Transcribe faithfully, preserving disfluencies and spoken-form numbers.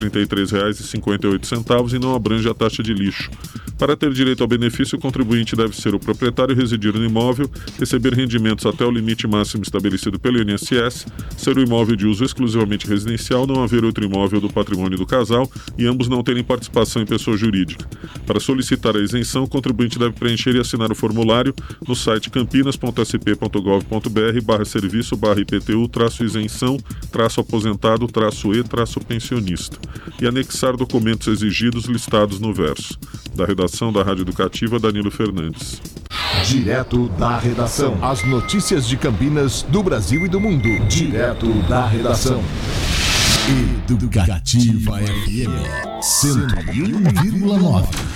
trinta e três reais e cinquenta e oito centavos e não abrange a taxa de lixo. Para ter direito ao benefício, o contribuinte deve ser o proprietário, residir no imóvel, receber rendimentos até o limite máximo estabelecido pelo I N S S, ser o imóvel de uso exclusivamente residencial, não haver outro imóvel do patrimônio do casal e ambos não terem participação em pessoa jurídica. Para solicitar a isenção, o contribuinte deve preencher e assinar o formulário no site campinas ponto s p ponto gov ponto b r barra serviço barra I P T U traço isenção traço aposentado traço e traço pensionista e anexar documentos exigidos listados no verso. Da redação da Rádio Educativa, Danilo Fernandes. Direto da redação. As notícias de Campinas, do Brasil e do mundo. Direto da redação. Educativa F M cento e um vírgula nove.